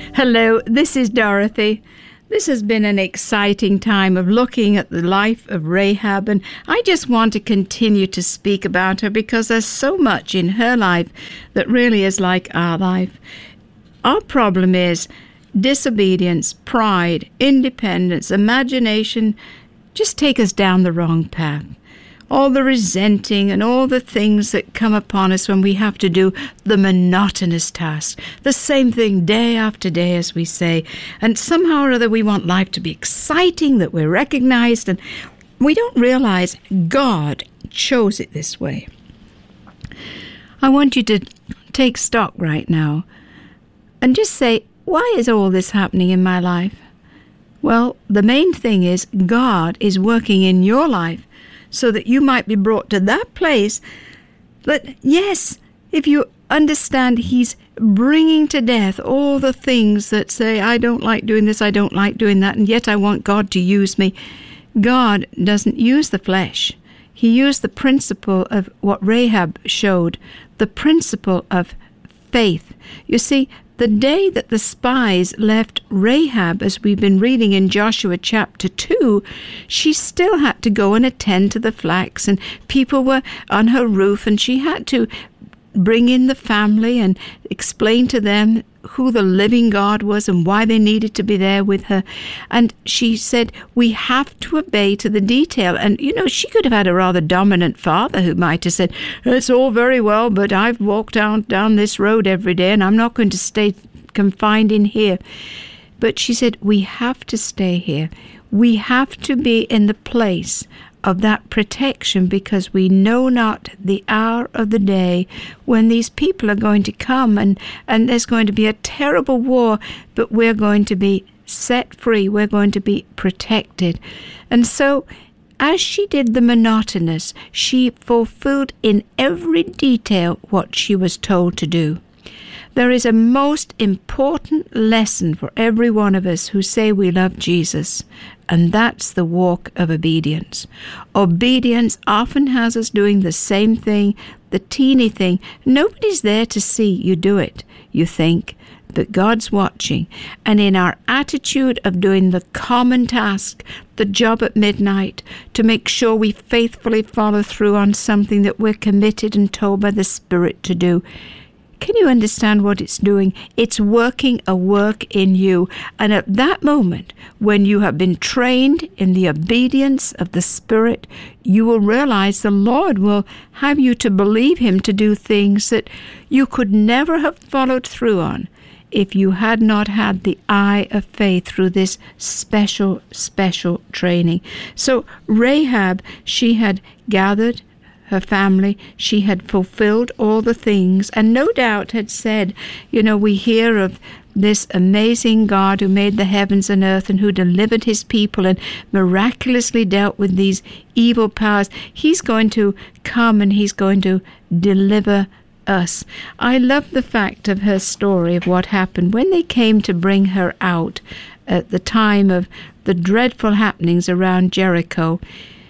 Hello, this is Dorothy. This has been an exciting time of looking at the life of Rahab, and I just want to continue to speak about her because there's so much in her life that really is like our life. Our problem is disobedience, pride, independence, imagination just take us down the wrong path. All the resenting and all the things that come upon us when we have to do the monotonous task, the same thing day after day, as we say. And somehow or other we want life to be exciting, that we're recognized, and we don't realize God chose it this way. I want you to take stock right now and just say, why is all this happening in my life? Well, the main thing is God is working in your life so that you might be brought to that place that, yes, if you understand He's bringing to death all the things that say, I don't like doing this, I don't like doing that, and yet I want God to use me. God doesn't use the flesh. He used the principle of what Rahab showed, the principle of faith. You see, the day that the spies left Rahab, as we've been reading in Joshua chapter 2, she still had to go and attend to the flax, and people were on her roof, and she had to bring in the family and explain to them who the living God was and why they needed to be there with her. And she said, we have to obey to the detail. And, you know, she could have had a rather dominant father who might have said, it's all very well, but I've walked down this road every day and I'm not going to stay confined in here. But she said, we have to stay here. We have to be in the place of that protection, because we know not the hour of the day when these people are going to come, and there's going to be a terrible war, but we're going to be set free. We're going to be protected. And so as she did the monotonous, she fulfilled in every detail what she was told to do. There is a most important lesson for every one of us who say we love Jesus, and that's the walk of obedience. Obedience often has us doing the same thing, the teeny thing. Nobody's there to see you do it, you think, but God's watching. And in our attitude of doing the common task, the job at midnight, to make sure we faithfully follow through on something that we're committed and told by the Spirit to do, can you understand what it's doing? It's working a work in you. And at that moment, when you have been trained in the obedience of the Spirit, you will realize the Lord will have you to believe Him to do things that you could never have followed through on if you had not had the eye of faith through this special training. So Rahab, she had gathered her family, she had fulfilled all the things, and no doubt had said, you know, we hear of this amazing God who made the heavens and earth and who delivered His people and miraculously dealt with these evil powers. He's going to come and He's going to deliver us. I love the fact of her story of what happened when they came to bring her out at the time of the dreadful happenings around Jericho.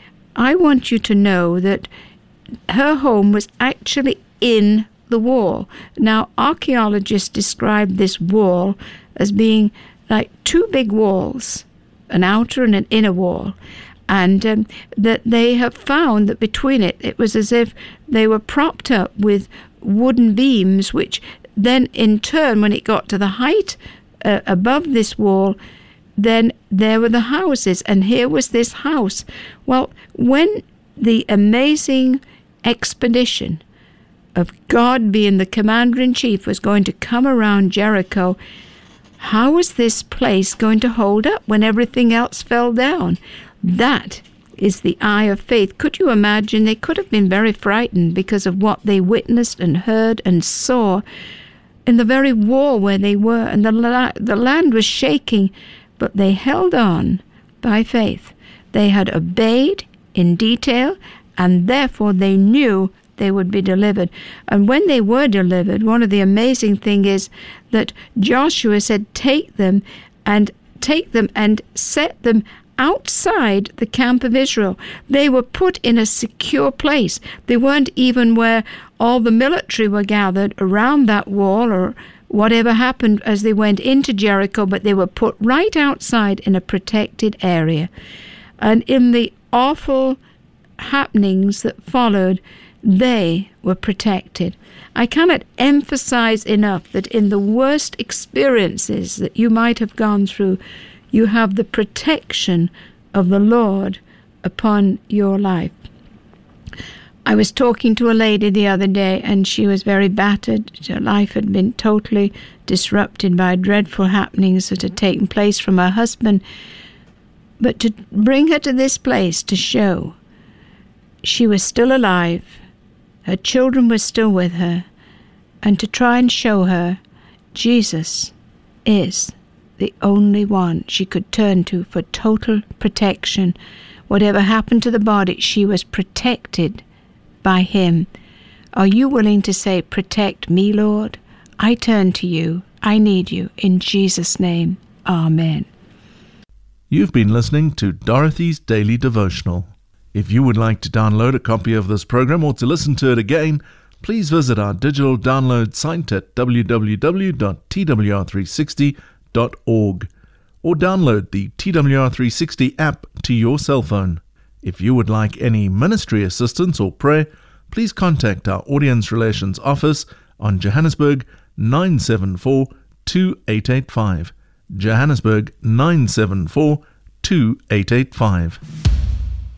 I want you to know that her home was actually in the wall. Now, archaeologists describe this wall as being like two big walls, an outer and an inner wall, and that they have found that between it was as if they were propped up with wooden beams, which then in turn, when it got to the height above this wall, then there were the houses, and here was this house. Well, when the amazing expedition of God being the commander-in-chief was going to come around Jericho, how was this place going to hold up when everything else fell down? That is the eye of faith. Could you imagine? They could have been very frightened because of what they witnessed and heard and saw in the very wall where they were, and the land was shaking, but they held on by faith. They had obeyed in detail, and therefore they knew they would be delivered. And when they were delivered, one of the amazing things is that Joshua said, take them and set them outside the camp of Israel. They were put in a secure place. They weren't even where all the military were gathered around that wall or whatever happened as they went into Jericho, but they were put right outside in a protected area. And in the awful happenings that followed, they were protected. I cannot emphasize enough that in the worst experiences that you might have gone through, you have the protection of the Lord upon your life. I was talking to a lady the other day, and she was very battered. Her life had been totally disrupted by dreadful happenings that had taken place from her husband. But to bring her to this place to show she was still alive, her children were still with her, and to try and show her Jesus is the only one she could turn to for total protection. Whatever happened to the body, she was protected by Him. Are you willing to say, "Protect me, Lord? I turn to you. I need you. In Jesus' name, Amen." You've been listening to Dorothy's Daily Devotional. If you would like to download a copy of this program or to listen to it again, please visit our digital download site at www.twr360.org or download the TWR360 app to your cell phone. If you would like any ministry assistance or prayer, please contact our Audience Relations Office on Johannesburg 974 2885. Johannesburg 974 2885.